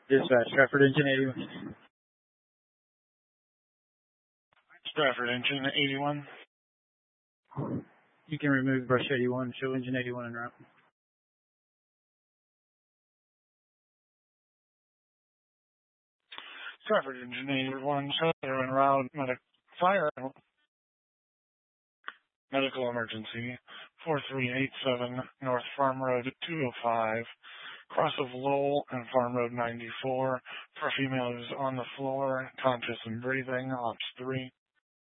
Dispatch, Stratford Engine 81. Stratford Engine 81. You can remove brush 81, show Engine 81 en route. Stratford Engine 81, show en route, fire. Medical emergency, 4387 North Farm Road 205, cross of Lowell and Farm Road 94, for female who's on the floor, conscious and breathing, Ops 3.